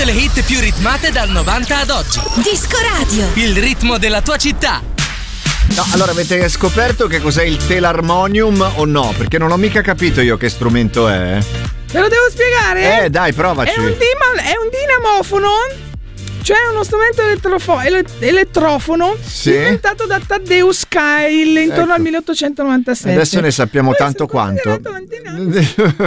Tutte le hit più ritmate dal 90 ad oggi. Disco Radio. Il ritmo della tua città. No, allora avete scoperto che cos'è il telarmonium o no? Perché non ho mica capito io che strumento è. Te lo devo spiegare? Dai, provaci. È un dinamofono, cioè uno strumento elettrofono inventato da Tadeusz Kyle intorno al 1897. Adesso ne sappiamo tanto quanto.